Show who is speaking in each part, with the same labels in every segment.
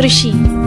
Speaker 1: कृषि।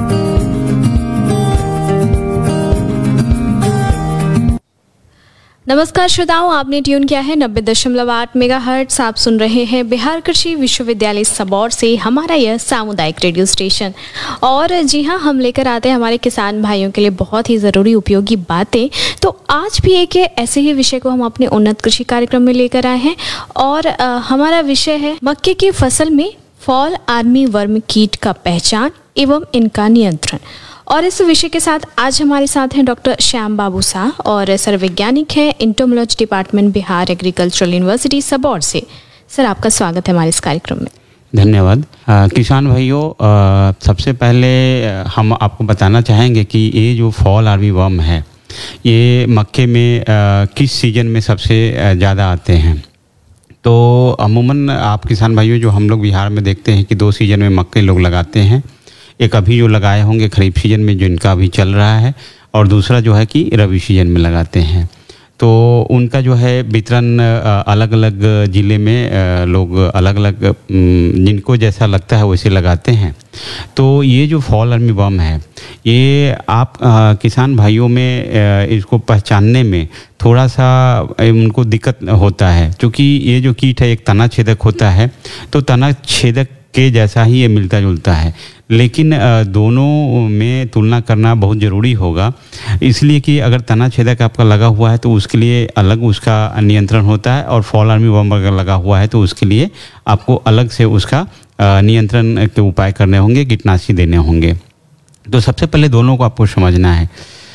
Speaker 1: नमस्कार श्रोताओं, आपने ट्यून किया है 90.8 मेगाहर्ट्ज। आप सुन रहे हैं बिहार कृषि विश्वविद्यालय सबौर से हमारा यह सामुदायिक रेडियो स्टेशन। और जी हाँ, हम लेकर आते हैं हमारे किसान भाइयों के लिए बहुत ही ज़रूरी उपयोगी बातें। तो आज भी एक ऐसे ही विषय को हम अपने उन्नत कृषि कार्यक्रम में लेकर आए हैं और हमारा विषय है मक्के की फसल में फॉल आर्मी वर्म कीट का पहचान एवं इनका नियंत्रण। और इस विषय के साथ आज हमारे साथ हैं डॉक्टर श्याम बाबू शाह और सर वैज्ञानिक हैं entomology department Bihar agricultural university Sabour से। सर, आपका स्वागत है हमारे इस कार्यक्रम में।
Speaker 2: धन्यवाद। किसान भाइयों, सबसे पहले हम आपको बताना चाहेंगे कि ये जो फॉल आर्मी वर्म है, ये मक्के में किस सीजन में सबसे ज़्यादा आते हैं। तो अमूमन आप किसान भाइयों, जो हम लोग बिहार में देखते हैं कि 2 सीजन में मक्के लोग लगाते हैं। एक अभी जो लगाए होंगे खरीफ सीजन में, जो इनका अभी चल रहा है, और दूसरा जो है कि रबी सीजन में लगाते हैं। तो उनका जो है वितरण अलग अलग ज़िले में लोग अलग अलग जिनको जैसा लगता है वैसे लगाते हैं। तो ये जो फॉल आर्मी वर्म है, ये आप किसान भाइयों में इसको पहचानने में थोड़ा सा उनको दिक्कत होता है, क्योंकि ये जो कीट है एक तना छेदक होता है। तो तना छेदक के जैसा ही ये मिलता जुलता है, लेकिन दोनों में तुलना करना बहुत ज़रूरी होगा। इसलिए कि अगर तना छेदक आपका लगा हुआ है तो उसके लिए अलग उसका नियंत्रण होता है, और फॉल आर्मी वर्म अगर लगा हुआ है तो उसके लिए आपको अलग से उसका नियंत्रण के उपाय करने होंगे, कीटनाशी देने होंगे। तो सबसे पहले दोनों को आपको समझना है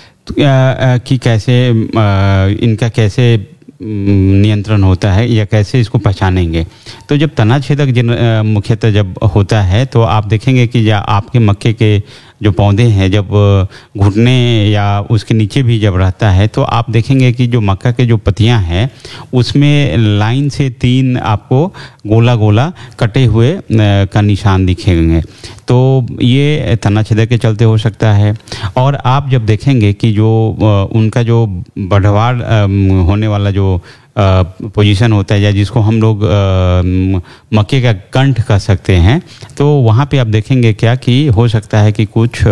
Speaker 2: कि कैसे इनका कैसे नियंत्रण होता है या कैसे इसको पहचानेंगे। तो जब तना छेदक मुख्यतः जब होता है तो आप देखेंगे कि या आपके मक्के के जो पौधे हैं, जब घुटने या उसके नीचे भी जब रहता है, तो आप देखेंगे कि जो मक्का के जो पत्तियां हैं उसमें लाइन से 3 आपको गोला गोला कटे हुए का निशान दिखेंगे। तो ये तना छेदक के चलते हो सकता है। और आप जब देखेंगे कि जो उनका जो बढ़वार होने वाला जो पोजीशन होता है, या जिसको हम लोग मक्के का कंठ कह सकते हैं, तो वहाँ पे आप देखेंगे क्या कि हो सकता है कि कुछ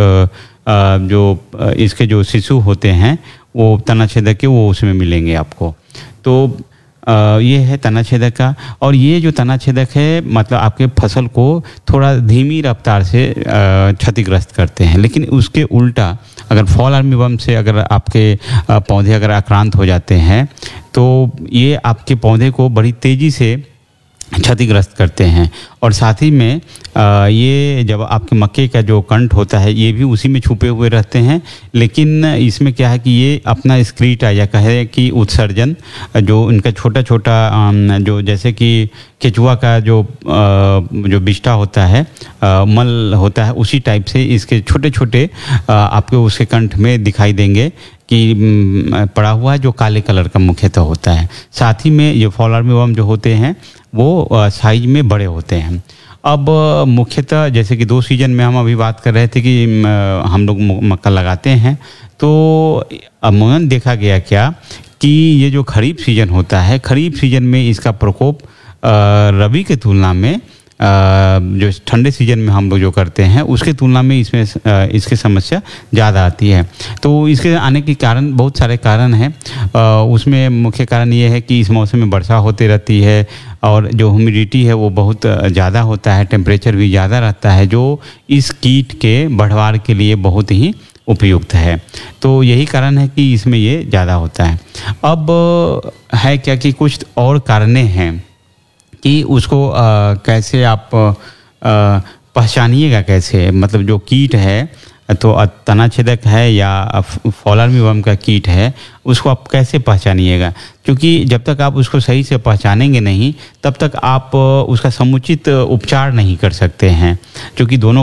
Speaker 2: जो इसके जो शिशु होते हैं वो तना छेदक के वो उसमें मिलेंगे आपको। तो ये है तना छेदक का। और ये जो तना छेदक है, मतलब आपके फसल को थोड़ा धीमी रफ्तार से क्षतिग्रस्त करते हैं। लेकिन उसके उल्टा अगर फॉल आर्मी वर्म से अगर आपके पौधे अगर आक्रांत हो जाते हैं तो ये आपके पौधे को बड़ी तेज़ी से क्षतिग्रस्त करते हैं। और साथ ही में ये जब आपके मक्के का जो कंठ होता है ये भी उसी में छुपे हुए रहते हैं। लेकिन इसमें क्या है कि ये अपना स्क्रीटा या कहे कि उत्सर्जन, जो इनका छोटा छोटा जो जैसे कि केचुआ का जो बिष्टा होता है, मल होता है, उसी टाइप से इसके छोटे छोटे आपके उसके कंठ में दिखाई देंगे कि पड़ा हुआ है, जो काले कलर का मुख्यतः होता है। साथ ही में ये फॉल आर्मी वर्म जो होते हैं वो साइज में बड़े होते हैं। अब मुख्यतः जैसे कि 2 सीजन में हम अभी बात कर रहे थे कि हम लोग मक्का लगाते हैं, तो अमूमन देखा गया क्या कि ये जो खरीफ सीजन होता है, खरीफ सीजन में इसका प्रकोप रबी के तुलना में जो ठंडे सीजन में हम लोग जो करते हैं उसके तुलना में इसमें इसकी समस्या ज़्यादा आती है। तो इसके आने के कारण बहुत सारे कारण हैं। उसमें मुख्य कारण ये है कि इस मौसम में वर्षा होती रहती है, और जो ह्यूमिडिटी है वो बहुत ज़्यादा होता है, टेम्परेचर भी ज़्यादा रहता है, जो इस कीट के बढ़वार के लिए बहुत ही उपयुक्त है। तो यही कारण है कि इसमें ये ज़्यादा होता है। अब है क्या कि कुछ और कारणें हैं कि उसको कैसे आप पहचानिएगा, कैसे, मतलब जो कीट है, तो तना छेदक है या फॉल आर्मी वर्म का कीट है, उसको आप कैसे पहचानिएगा। क्योंकि जब तक आप उसको सही से पहचानेंगे नहीं, तब तक आप उसका समुचित उपचार नहीं कर सकते हैं, क्योंकि दोनों